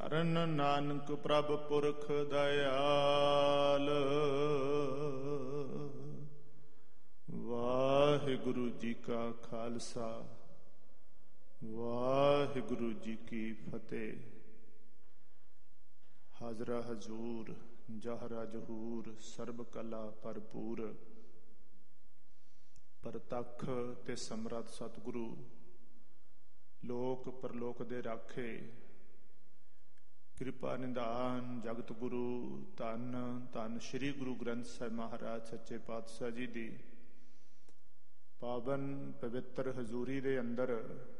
ਧਰਨ ਨਾਨਕ ਪ੍ਰਭ ਪੁਰਖ ਦਇਆਲ। ਵਾਹਿਗੁਰੂ ਜੀ ਕਾ ਖਾਲਸਾ, ਵਾਹਿਗੁਰੂ ਜੀ ਕੀ ਫਤਿਹ। ਹਾਜ਼ਰਾ ਹਜ਼ੂਰ, ਜਹਰਾ ਜਹੂਰ, ਸਰਬ ਕਲਾ ਭਰਪੂਰ। ਪ੍ਰਤੱਖ ਤੇ ਸਮਰੱਥ ਸਤਿਗੁਰੂ, ਲੋਕ ਪਰਲੋਕ ਦੇ ਰਾਖੇ, ਕਿਰਪਾ ਨਿਧਾਨ ਜਗਤ ਗੁਰੂ, ਧੰਨ ਧੰਨ ਸ੍ਰੀ ਗੁਰੂ ਗ੍ਰੰਥ ਸਾਹਿਬ ਮਹਾਰਾਜ ਸੱਚੇ ਪਾਤਸ਼ਾਹ ਜੀ ਦੀ ਪਾਵਨ ਪਵਿੱਤਰ ਹਜ਼ੂਰੀ ਦੇ ਅੰਦਰ,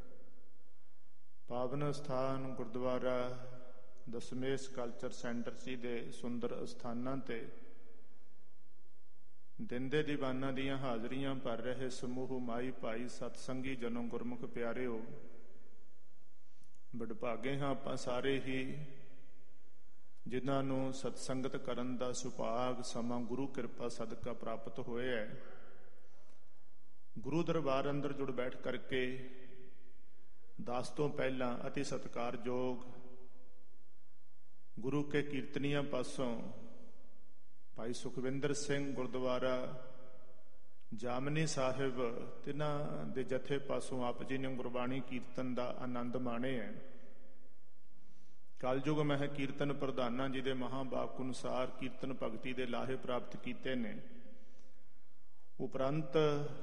ਪਾਵਨ ਸਥਾਨ ਗੁਰਦੁਆਰਾ ਦਸ਼ਮੇਸ਼ ਕਲਚਰ ਸੈਂਟਰ ਜੀ ਦੇ ਸੁੰਦਰ ਅਸਥਾਨਾਂ ਤੇ ਦਿਨ ਦੇ ਦੀਵਾਨਾਂ ਦੀਆਂ ਹਾਜ਼ਰੀਆਂ ਭਰ ਰਹੇ ਸਮੂਹ ਮਾਈ ਭਾਈ ਸਤਸੰਗੀ ਜਨੋ ਗੁਰਮੁਖ ਪਿਆਰਿਓ, ਵਡਭਾਗੇ ਹਾਂ ਆਪਾਂ ਸਾਰੇ ਹੀ ਜਿਨ੍ਹਾਂ ਨੂੰ ਸਤਸੰਗਤ ਕਰਨ ਦਾ ਸੁਭਾਗ ਸਮਾਂ ਗੁਰੂ ਕਿਰਪਾ ਸਦਕਾ ਪ੍ਰਾਪਤ ਹੋਇਆ ਹੈ। ਗੁਰੂ ਦਰਬਾਰ ਅੰਦਰ ਜੁੜ ਬੈਠ ਕਰਕੇ ਦਾਸ ਤੋਂ ਪਹਿਲਾਂ ਅਤੀ ਸਤਿਕਾਰਯੋਗ ਗੁਰੂ ਕੇ ਕੀਰਤਨੀਆਂ ਪਾਸੋਂ ਭਾਈ ਸੁਖਵਿੰਦਰ ਸਿੰਘ ਗੁਰਦੁਆਰਾ ਜਾਮਨੀ ਸਾਹਿਬ, ਤਿਨਾਂ ਦੇ ਜਥੇ ਪਾਸੋਂ ਆਪ ਜੀ ਨੇ ਗੁਰਬਾਣੀ ਕੀਰਤਨ ਦਾ ਆਨੰਦ ਮਾਣਿਆ ਹੈ। ਕਲਯੁਗ ਮਹਿ ਕੀਰਤਨ ਪ੍ਰਧਾਨਾਂ ਜੀ ਦੇ ਮਹਾਂਵਾਕ ਅਨੁਸਾਰ ਕੀਰਤਨ ਭਗਤੀ ਦੇ ਲਾਹੇ ਪ੍ਰਾਪਤ ਕੀਤੇ ਨੇ। ਉਪਰੰਤ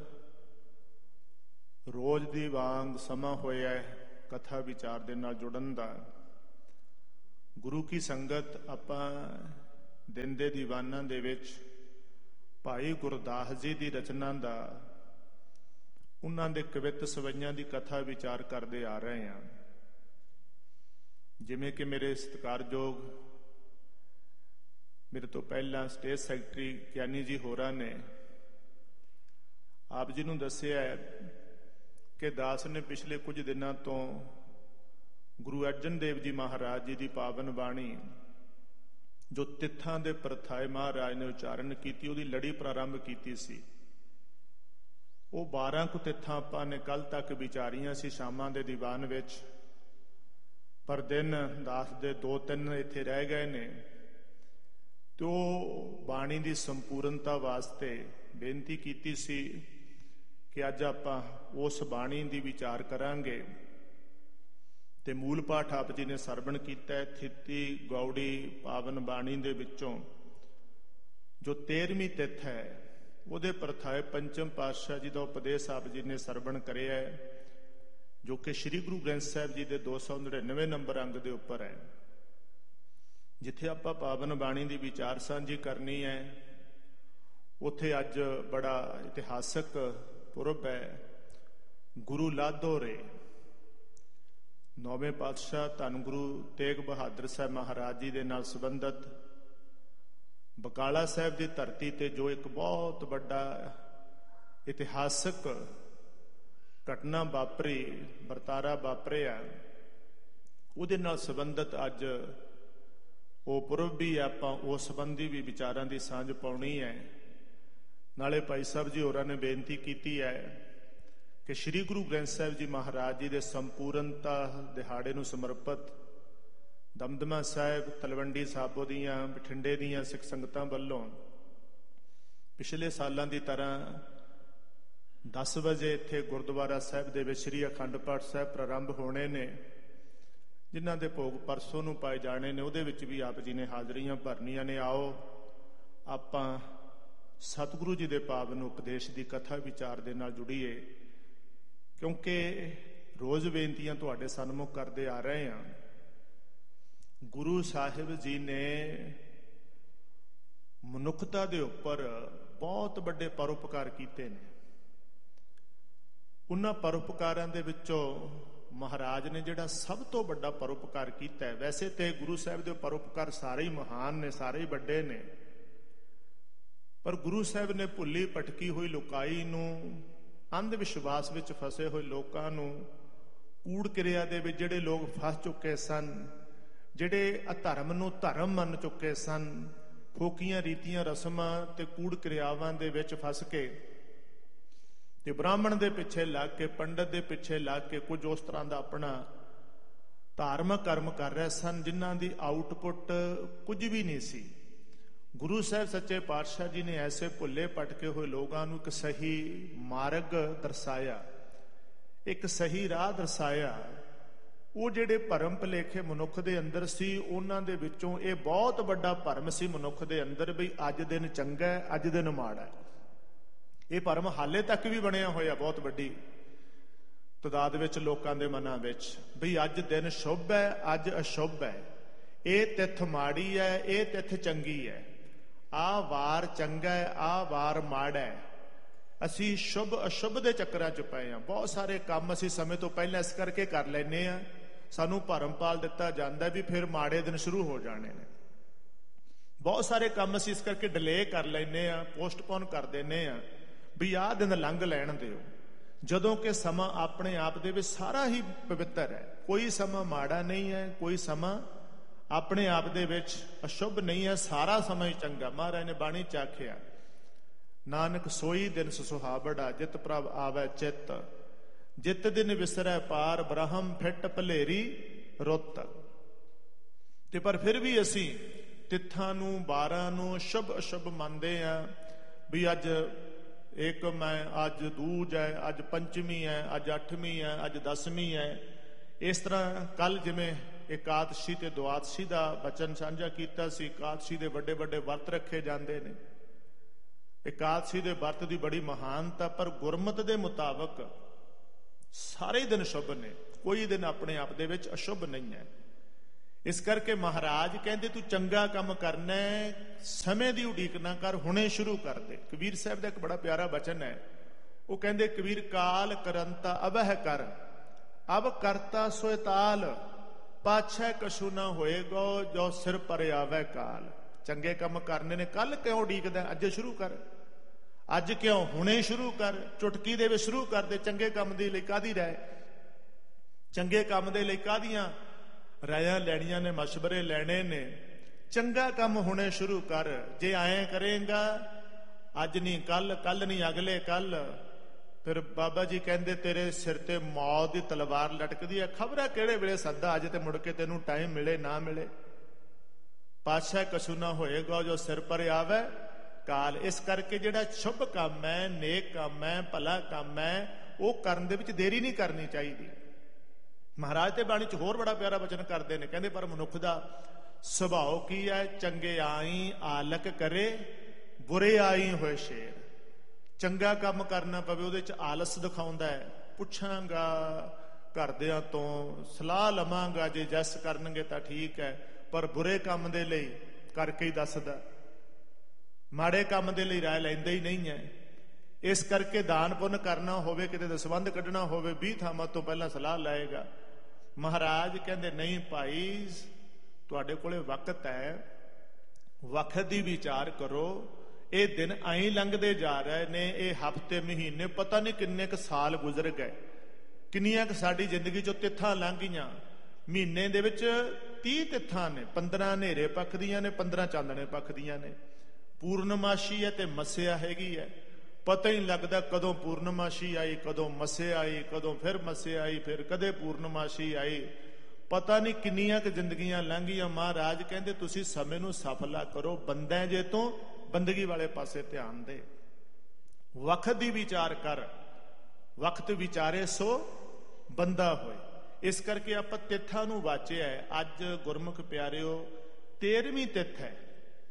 ਰੋਜ਼ ਦੀ ਵਾਂਗ ਸਮਾਂ ਹੋਇਆ ਕਥਾ ਵਿਚਾਰ ਦੇ ਨਾਲ ਜੁੜਨ ਦਾ। ਗੁਰੂ ਕੀ ਸੰਗਤ ਆਪਾਂ ਦਿਨ ਦੇ ਦੀਵਾਨਾਂ ਦੇ ਵਿੱਚ ਭਾਈ ਗੁਰਦਾਸ ਜੀ ਦੀ ਰਚਨਾ ਦਾ, ਉਹਨਾਂ ਦੇ ਕਵਿੱਤ ਸਵਈਆਂ ਦੀ ਕਥਾ ਵਿਚਾਰ ਕਰਦੇ ਆ ਰਹੇ ਹਾਂ। ਜਿਵੇਂ ਕਿ ਮੇਰੇ ਸਤਿਕਾਰਯੋਗ ਮੇਰੇ ਤੋਂ ਪਹਿਲਾਂ ਸਟੇਜ ਸੈਕਟਰੀ ਗਿਆਨੀ ਜੀ ਹੋਰਾਂ ਨੇ ਆਪ ਜੀ ਨੂੰ ਦੱਸਿਆ ਕਿ ਦਾਸ ਨੇ ਪਿਛਲੇ ਕੁਝ ਦਿਨਾਂ ਤੋਂ ਗੁਰੂ ਅਰਜਨ ਦੇਵ ਜੀ ਮਹਾਰਾਜ ਜੀ ਦੀ ਪਾਵਨ ਬਾਣੀ ਜੋ ਤਿੱਥਾਂ ਦੇ ਪ੍ਰਥਾਏ ਮਹਾਰਾਜ ਨੇ ਉਚਾਰਨ ਕੀਤੀ, ਉਹਦੀ ਲੜੀ ਪ੍ਰਾਰੰਭ ਕੀਤੀ ਸੀ। ਉਹ 12 ਕੁ ਤਿੱਥਾਂ ਆਪਾਂ ਨੇ ਕੱਲ ਤੱਕ ਵਿਚਾਰੀਆਂ ਸੀ ਸ਼ਾਮਾਂ ਦੇ ਦੀਵਾਨ ਵਿੱਚ, ਪਰ ਦਿਨ ਦਾਸ ਦੇ 2-3 ਇੱਥੇ ਰਹਿ ਗਏ ਨੇ। ਤੇ ਉਹ ਬਾਣੀ ਦੀ ਸੰਪੂਰਨਤਾ ਵਾਸਤੇ ਬੇਨਤੀ ਕੀਤੀ ਸੀ ਕਿ ਅੱਜ ਆਪਾਂ ਉਸ ਬਾਣੀ ਦੀ ਵਿਚਾਰ ਕਰਾਂਗੇ। ਤੇ ਮੂਲ ਪਾਠ ਆਪ ਜੀ ਨੇ ਸਰਵਣ ਕੀਤਾ, ਥਿੱਤੀ ਗੌੜੀ ਪਾਵਨ ਬਾਣੀ ਦੇ ਵਿੱਚੋਂ ਜੋ 13ਵੀਂ ਤਿੱਥ ਹੈ ਉਹਦੇ ਪ੍ਰਥਾਏ ਪੰਚਮ ਪਾਤਸ਼ਾਹ ਜੀ ਦਾ ਉਪਦੇਸ਼ ਆਪ ਜੀ ਨੇ ਸਰਵਣ ਕਰਿਆ ਹੈ, ਜੋ ਕਿ ਸ੍ਰੀ ਗੁਰੂ ਗ੍ਰੰਥ ਸਾਹਿਬ ਜੀ ਦੇ 299 ਨੰਬਰ ਅੰਗ ਦੇ ਉੱਪਰ ਹੈ। ਜਿੱਥੇ ਆਪਾਂ ਪਾਵਨ ਬਾਣੀ ਦੀ ਵਿਚਾਰ ਸਾਂਝੀ ਕਰਨੀ ਹੈ, ਉੱਥੇ ਅੱਜ ਬੜਾ ਇਤਿਹਾਸਕ ਪੁਰਬ ਹੈ। ਗੁਰੂ ਲਾਧੋਰੇ 9ਵੇਂ ਪਾਤਸ਼ਾਹ ਧੰਨ ਗੁਰੂ ਤੇਗ ਬਹਾਦਰ ਸਾਹਿਬ ਮਹਾਰਾਜ ਜੀ ਦੇ ਨਾਲ ਸੰਬੰਧਿਤ ਬਕਾਲਾ ਸਾਹਿਬ ਦੀ ਧਰਤੀ ਤੇ ਜੋ ਇੱਕ ਬਹੁਤ ਵੱਡਾ ਇਤਿਹਾਸਕ ਘਟਨਾ ਵਾਪਰੀ, ਵਰਤਾਰਾ ਵਾਪਰਿਆ, ਉਹਦੇ ਨਾਲ ਸੰਬੰਧਿਤ ਅੱਜ ਉਹ ਪੁਰਬ ਵੀ ਆਪਾਂ ਉਸ ਸੰਬੰਧੀ ਵੀ ਵਿਚਾਰਾਂ ਦੀ ਸਾਂਝ ਪਾਉਣੀ ਹੈ। ਨਾਲੇ ਭਾਈ ਸਾਹਿਬ ਜੀ ਹੋਰਾਂ ਨੇ ਬੇਨਤੀ ਕੀਤੀ ਹੈ ਕਿ ਸ੍ਰੀ ਗੁਰੂ ਗ੍ਰੰਥ ਸਾਹਿਬ ਜੀ ਮਹਾਰਾਜ ਜੀ ਦੇ ਸੰਪੂਰਨਤਾ ਦਿਹਾੜੇ ਨੂੰ ਸਮਰਪਿਤ ਦਮਦਮਾ ਸਾਹਿਬ, ਤਲਵੰਡੀ ਸਾਬੋ ਦੀਆਂ, ਬਠਿੰਡੇ ਦੀਆਂ ਸਿੱਖ ਸੰਗਤਾਂ ਵੱਲੋਂ ਪਿਛਲੇ ਸਾਲਾਂ ਦੀ ਤਰ੍ਹਾਂ 10 ਵਜੇ ਇੱਥੇ ਗੁਰਦੁਆਰਾ ਸਾਹਿਬ ਦੇ ਵਿੱਚ ਸ੍ਰੀ ਅਖੰਡ ਪਾਠ ਸਾਹਿਬ ਪ੍ਰਾਰੰਭ ਹੋਣੇ ਨੇ, ਜਿਨ੍ਹਾਂ ਦੇ ਭੋਗ ਪਰਸੋਂ ਨੂੰ ਪਾਏ ਜਾਣੇ ਨੇ। ਉਹਦੇ ਵਿੱਚ ਵੀ ਆਪ ਜੀ ਨੇ ਹਾਜ਼ਰੀਆਂ ਭਰਨੀਆਂ ਨੇ। ਆਓ ਆਪਾਂ ਸਤਿਗੁਰੂ ਜੀ ਦੇ ਪਾਵਨ ਉਪਦੇਸ਼ ਦੀ ਕਥਾ ਵਿਚਾਰ ਦੇ ਨਾਲ ਜੁੜੀਏ, ਕਿਉਂਕਿ ਰੋਜ਼ ਬੇਨਤੀਆਂ ਤੁਹਾਡੇ ਸਨਮੁਖ ਕਰਦੇ ਆ ਰਹੇ ਹਾਂ। ਗੁਰੂ ਸਾਹਿਬ ਜੀ ਨੇ ਮਨੁੱਖਤਾ ਦੇ ਉੱਪਰ ਬਹੁਤ ਵੱਡੇ ਪਰਉਪਕਾਰ ਕੀਤੇ ਨੇ। ਉਹਨਾਂ ਪਰਉਪਕਾਰਾਂ ਦੇ ਵਿੱਚੋਂ ਮਹਾਰਾਜ ਨੇ ਜਿਹੜਾ ਸਭ ਤੋਂ ਵੱਡਾ ਪਰਉਪਕਾਰ ਕੀਤਾ ਹੈ, ਵੈਸੇ ਤੇ ਗੁਰੂ ਸਾਹਿਬ ਦੇ ਪਰਉਪਕਾਰ ਸਾਰੇ ਹੀ ਮਹਾਨ ਨੇ, ਸਾਰੇ ਹੀ ਵੱਡੇ ਨੇ, ਪਰ ਗੁਰੂ ਸਾਹਿਬ ਨੇ ਭੁੱਲੀ ਭਟਕੀ ਹੋਈ ਲੋਕਾਈ ਨੂੰ, ਅੰਧ ਵਿਸ਼ਵਾਸ ਵਿੱਚ ਫਸੇ ਹੋਏ ਲੋਕਾਂ ਨੂੰ, ਕੂੜ ਕਿਰਿਆ ਦੇ ਵਿੱਚ ਜਿਹੜੇ ਲੋਕ ਫਸ ਚੁੱਕੇ ਸਨ, ਜਿਹੜੇ ਅਧਰਮ ਨੂੰ ਧਰਮ ਮੰਨ ਚੁੱਕੇ ਸਨ, ਫੋਕੀਆਂ ਰੀਤੀਆਂ ਰਸਮਾਂ ਤੇ ਕੂੜ ਕਿਰਿਆਵਾਂ ਦੇ ਵਿੱਚ ਫਸ ਕੇ ਤੇ ਬ੍ਰਾਹਮਣ ਦੇ ਪਿੱਛੇ ਲੱਗ ਕੇ, ਪੰਡਤ ਦੇ ਪਿੱਛੇ ਲੱਗ ਕੇ ਕੁਝ ਉਸ ਤਰ੍ਹਾਂ ਦਾ ਆਪਣਾ ਧਾਰਮਿਕ ਕਰਮ ਕਰ ਰਹੇ ਸਨ ਜਿਨ੍ਹਾਂ ਦੀ ਆਊਟਪੁੱਟ ਕੁਝ ਵੀ ਨਹੀਂ ਸੀ। ਗੁਰੂ ਸਾਹਿਬ ਸੱਚੇ ਪਾਤਸ਼ਾਹ ਜੀ ਨੇ ਐਸੇ ਭੁੱਲੇ ਭਟਕੇ ਹੋਏ ਲੋਕਾਂ ਨੂੰ ਇੱਕ ਸਹੀ ਮਾਰਗ ਦਰਸਾਇਆ, ਇੱਕ ਸਹੀ ਰਾਹ ਦਰਸਾਇਆ। ਉਹ ਜਿਹੜੇ ਭਰਮ ਭੁਲੇਖੇ ਮਨੁੱਖ ਦੇ ਅੰਦਰ ਸੀ, ਉਹਨਾਂ ਦੇ ਵਿੱਚੋਂ ਇਹ ਬਹੁਤ ਵੱਡਾ ਭਰਮ ਸੀ ਮਨੁੱਖ ਦੇ ਅੰਦਰ, ਬਈ ਅੱਜ ਦਿਨ ਚੰਗਾ ਹੈ, ਅੱਜ ਦਿਨ ਮਾੜਾ ਹੈ। ਇਹ ਭਰਮ ਹਾਲੇ ਤੱਕ ਵੀ ਬਣਿਆ ਹੋਇਆ ਬਹੁਤ ਵੱਡੀ ਤਦਾਦ ਵਿੱਚ ਲੋਕਾਂ ਦੇ ਮਨਾਂ ਵਿੱਚ, ਬਈ ਅੱਜ ਦਿਨ ਸ਼ੁਭ ਹੈ, ਅੱਜ ਅਸ਼ੁਭ ਹੈ, ਇਹ ਤਿੱਥ ਮਾੜੀ ਹੈ, ਇਹ ਤਿੱਥ ਚੰਗੀ ਹੈ, ਆਹ ਵਾਰ ਚੰਗਾ ਹੈ, ਆਹ ਵਾਰ ਮਾੜਾ ਹੈ। ਅਸੀਂ ਸ਼ੁਭ ਅਸ਼ੁਭ ਦੇ ਚੱਕਰਾਂ 'ਚ ਪਏ ਹਾਂ। ਬਹੁਤ ਸਾਰੇ ਕੰਮ ਅਸੀਂ ਸਮੇਂ ਤੋਂ ਪਹਿਲਾਂ ਇਸ ਕਰਕੇ ਕਰ ਲੈਂਦੇ ਹਾਂ, ਸਾਨੂੰ ਭਰਮ ਪਾਲ ਦਿੱਤਾ ਜਾਂਦਾ ਵੀ ਫਿਰ ਮਾੜੇ ਦਿਨ ਸ਼ੁਰੂ ਹੋ ਜਾਣੇ ਨੇ। ਬਹੁਤ ਸਾਰੇ ਕੰਮ ਅਸੀਂ ਇਸ ਕਰਕੇ ਡਿਲੇ ਕਰ ਲੈਂਦੇ ਹਾਂ, ਪੋਸਟਪੋਨ ਕਰ ਦਿੰਦੇ ਹਾਂ ਵੀ ਆਹ ਦਿਨ ਲੰਘ ਲੈਣ ਦਿਓ, ਜਦੋਂ ਕਿ ਸਮਾਂ ਆਪਣੇ ਆਪ ਦੇ ਵਿੱਚ ਸਾਰਾ ਹੀ ਪਵਿੱਤਰ ਹੈ। ਕੋਈ ਸਮਾਂ ਮਾੜਾ ਨਹੀਂ ਹੈ, ਕੋਈ ਸਮਾਂ ਆਪਣੇ ਆਪ ਦੇ ਵਿੱਚ ਅਸ਼ੁਭ ਨਹੀਂ ਹੈ, ਸਾਰਾ ਸਮਾਂ ਹੀ ਚੰਗਾ। ਮਹਾਰਾਜ ਨੇ ਬਾਣੀ 'ਚ ਆਖਿਆ, ਨਾਨਕ ਸੋਈ ਦਿਨ ਸੁਹਾਵੜਾ, ਜਿਤ ਪ੍ਰਭ ਆਵੈ ਚਿੱਤ, ਜਿਤ ਦਿਨ ਵਿਸਰੈ ਪਾਰ, ਬ੍ਰਹਮ ਫਿੱਟ ਭਲੇਰੀ ਰੁੱਤ। ਤੇ ਪਰ ਫਿਰ ਵੀ ਅਸੀਂ ਤਿੱਥਾਂ ਨੂੰ, ਵਾਰਾਂ ਨੂੰ ਸ਼ੁਭ ਅਸ਼ੁਭ ਮੰਨਦੇ ਹਾਂ ਵੀ ਅੱਜ ਏਕਮ ਹੈ, ਅੱਜ ਦੂਜ ਹੈ, ਅੱਜ ਪੰਚਮੀ ਹੈ, ਅੱਜ ਅੱਠਵੀਂ ਹੈ, ਅੱਜ ਦਸਵੀਂ ਹੈ। ਇਸ ਤਰ੍ਹਾਂ ਕੱਲ ਜਿਵੇਂ ਇਕਾਦਸ਼ੀ ਤੇ ਦੁਆਦਸ਼ੀ ਦਾ ਬਚਨ ਸਾਂਝਾ ਕੀਤਾ ਸੀ, ਇਕਾਦਸ਼ੀ ਦੇ ਵੱਡੇ ਵੱਡੇ ਵਰਤ ਰੱਖੇ ਜਾਂਦੇ ਨੇ। ਇਕਾਦਸ਼ੀ ਦੇ ਵਰਤ ਦੀ ਬੜੀ ਮਹਾਨਤਾ, ਪਰ ਗੁਰਮਤਿ ਦੇ ਮੁਤਾਬਕ ਸਾਰੇ ਦਿਨ ਸ਼ੁਭ ਨੇ, ਕੋਈ ਦਿਨ ਆਪਣੇ ਆਪ ਦੇ ਵਿੱਚ ਅਸ਼ੁਭ ਨਹੀਂ ਹੈ। ਇਸ ਕਰਕੇ ਮਹਾਰਾਜ ਕਹਿੰਦੇ ਤੂੰ ਚੰਗਾ ਕੰਮ ਕਰਨਾ ਹੈ, ਸਮੇਂ ਦੀ ਉਡੀਕ ਨਾ ਕਰ, ਹੁਣੇ ਸ਼ੁਰੂ ਕਰ ਦੇ। ਕਬੀਰ ਸਾਹਿਬ ਦਾ ਇੱਕ ਬੜਾ ਪਿਆਰਾ ਬਚਨ ਹੈ, ਉਹ ਕਹਿੰਦੇ ਕਬੀਰ ਕਾਲ ਕਰੰਤਾ ਅਬਹਿ ਕਰ, ਅਬ ਕਰਤਾ ਸੋਇ ਤਾਲ, ਪਾਛੈ ਕਛੂ ਨਾ ਹੋਏਗਾ ਜੋ ਸਿਰ ਪਰ ਆਵੈ ਕਾਲ। ਚੰਗੇ ਕੰਮ ਕਰਨੇ ਨੇ, ਕੱਲ ਕਿਉਂ ਉਡੀਕਦਾ, ਅੱਜ ਸ਼ੁਰੂ ਕਰ। ਅੱਜ ਕਿਉਂ, ਹੁਣੇ ਸ਼ੁਰੂ ਕਰ, ਚੁਟਕੀ ਦੇ ਵਿੱਚ ਸ਼ੁਰੂ ਕਰ ਦੇ। ਚੰਗੇ ਕੰਮ ਦੇ ਲਈ ਕਾਹਦੀ ਰਾਏ, ਚੰਗੇ ਕੰਮ ਦੇ ਲਈ ਕਾਹਦੀਆਂ ਰਾਇਆਂ ਲੈਣੀਆਂ ਨੇ, ਮਸ਼ਵਰੇ ਲੈਣੇ ਨੇ। ਚੰਗਾ ਕੰਮ ਹੁਣੇ ਸ਼ੁਰੂ ਕਰ। ਜੇ ਐਂ ਕਰੇਗਾ ਅੱਜ ਨਹੀਂ ਕੱਲ, ਕੱਲ ਨਹੀਂ ਅਗਲੇ ਕੱਲ, ਫਿਰ ਬਾਬਾ ਜੀ ਕਹਿੰਦੇ ਤੇਰੇ ਸਿਰ ਤੇ ਮੌਤ ਦੀ ਤਲਵਾਰ ਲਟਕਦੀ ਹੈ, ਖਬਰ ਹੈ ਕਿਹੜੇ ਵੇਲੇ ਸੱਦਾ ਅੱਜ ਤੇ ਮੁੜ ਕੇ ਤੈਨੂੰ ਟਾਈਮ ਮਿਲੇ ਨਾ ਮਿਲੇ। ਪਾਤਸ਼ਾਹ ਕਛੂ ਨਾ ਹੋਏਗਾ ਜੋ ਸਿਰ ਪਰ ਆਵੇ ਕਾਲ। ਇਸ ਕਰਕੇ ਜਿਹੜਾ ਸ਼ੁਭ ਕੰਮ ਹੈ, ਨੇਕ ਕੰਮ ਹੈ, ਭਲਾ ਕੰਮ ਹੈ, ਉਹ ਕਰਨ ਦੇ ਵਿੱਚ ਦੇਰੀ ਨਹੀਂ ਕਰਨੀ ਚਾਹੀਦੀ। ਮਹਾਰਾਜ ਤੇ ਬਾਣੀ 'ਚ ਹੋਰ ਬੜਾ ਪਿਆਰਾ ਬਚਨ ਕਰਦੇ ਨੇ, ਕਹਿੰਦੇ ਪਰ ਮਨੁੱਖ ਦਾ ਸੁਭਾਅ ਕੀ ਹੈ, ਚੰਗੇ ਆਈ ਆਲਕ ਕਰੇ, ਬੁਰੇ ਆਈ ਹੋਏ ਸ਼ੇਰ। ਚੰਗਾ ਕੰਮ ਕਰਨਾ ਪਵੇ ਉਹਦੇ 'ਚ ਆਲਸ ਦਿਖਾਉਂਦਾ ਹੈ, ਪੁੱਛਾਂਗਾ ਘਰਦਿਆਂ ਤੋਂ, ਸਲਾਹ ਲਵਾਂਗਾ, ਜੇ ਜਸ ਕਰਨਗੇ ਤਾਂ ਠੀਕ ਹੈ, ਪਰ ਬੁਰੇ ਕੰਮ ਦੇ ਲਈ ਕਰਕੇ ਹੀ ਦੱਸਦਾ, ਮਾੜੇ ਕੰਮ ਦੇ ਲਈ ਰਾਏ ਲੈਂਦਾ ਹੀ ਨਹੀਂ ਹੈ। ਇਸ ਕਰਕੇ ਦਾਨ ਪੁੰਨ ਕਰਨਾ ਹੋਵੇ, ਕਿਤੇ ਦਾ ਸੰਬੰਧ ਕੱਢਣਾ ਹੋਵੇ, 20 ਥਾਵਾਂ ਤੋਂ ਪਹਿਲਾਂ ਸਲਾਹ ਲਾਏਗਾ। ਮਹਾਰਾਜ ਕਹਿੰਦੇ ਨਹੀਂ ਭਾਈ, ਤੁਹਾਡੇ ਕੋਲੇ ਵਕਤ ਹੈ, ਵਕਤ ਦੀ ਵਿਚਾਰ ਕਰੋ। ਇਹ ਦਿਨ ਆਈ ਲੰਘਦੇ ਜਾ ਰਹੇ ਨੇ, ਇਹ ਹਫ਼ਤੇ ਮਹੀਨੇ ਪਤਾ ਨਹੀਂ ਕਿੰਨੇ ਕੁ ਸਾਲ ਗੁਜ਼ਰ ਗਏ, ਕਿੰਨੀਆਂ ਕੁ ਸਾਡੀ ਜ਼ਿੰਦਗੀ 'ਚੋਂ ਤਿੱਥਾਂ ਲੰਘ ਗਈਆਂ। ਮਹੀਨੇ ਦੇ ਵਿੱਚ 30 ਤਿੱਥਾਂ ਨੇ, 15 ਹਨੇਰੇ ਪੱਖ ਦੀਆਂ ਨੇ, 15 ਚਾਨਣੇ ਪੱਖ ਦੀਆਂ ਨੇ। ਪੂਰਨਮਾਸ਼ੀ ਹੈ ਤੇ ਮੱਸਿਆ ਹੈਗੀ ਹੈ, ਪਤਾ ਹੀ ਨਹੀਂ ਲੱਗਦਾ ਕਦੋਂ ਪੂਰਨਮਾਸ਼ੀ ਆਈ, ਕਦੋਂ ਮੱਸਿਆ ਆਈ, ਕਦੋਂ ਫਿਰ ਮੱਸਿਆ ਆਈ, ਫਿਰ ਕਦੇ ਪੂਰਨਮਾਸ਼ੀ ਆਈ। ਪਤਾ ਨਹੀਂ ਕਿੰਨੀਆਂ ਕੁ ਜ਼ਿੰਦਗੀਆਂ ਲੰਘੀਆਂ। ਮਹਾਰਾਜ ਕਹਿੰਦੇ ਤੁਸੀਂ ਸਮੇਂ ਨੂੰ ਸਫਲਾ ਕਰੋ, ਬੰਦਾ ਜੇ ਤੋਂ ਬੰਦਗੀ ਵਾਲੇ ਪਾਸੇ ਧਿਆਨ ਦੇ, ਵਕਤ ਦੀ ਵਿਚਾਰ ਕਰ, ਵਕਤ ਵਿਚਾਰੇ ਸੋ ਬੰਦਾ ਹੋਏ। ਇਸ ਕਰਕੇ ਆਪਾਂ ਤਿੱਥਾਂ ਨੂੰ ਵਾਚਿਆ ਹੈ। ਅੱਜ ਗੁਰਮੁਖ ਪਿਆਰਿਓ 13ਵੀਂ ਤਿੱਥ ਹੈ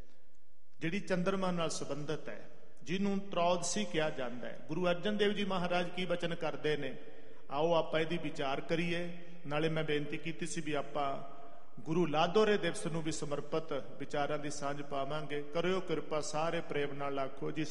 ਜਿਹੜੀ ਚੰਦਰਮਾ ਨਾਲ ਸੰਬੰਧਿਤ ਹੈ, ਜਿਹਨੂੰ ਤ੍ਰੋਦਸੀ ਕਿਹਾ ਜਾਂਦਾ ਹੈ। ਗੁਰੂ ਅਰਜਨ ਦੇਵ ਜੀ ਮਹਾਰਾਜ ਕੀ ਬਚਨ ਕਰਦੇ ਨੇ, ਆਓ ਆਪਾਂ ਇਹਦੀ ਵਿਚਾਰ ਕਰੀਏ। ਨਾਲੇ ਮੈਂ ਬੇਨਤੀ ਕੀਤੀ ਸੀ ਵੀ ਆਪਾਂ ਗੁਰੂ ਲਾਦੋਰੇ ਦਿਵਸ ਨੂੰ ਵੀ ਸਮਰਪਿਤ ਵਿਚਾਰਾਂ ਦੀ ਸਾਂਝ ਪਾਵਾਂਗੇ। ਕਰਿਓ ਕਿਰਪਾ, ਸਾਰੇ ਪ੍ਰੇਮ ਨਾਲ ਆਖੋ ਜੀ।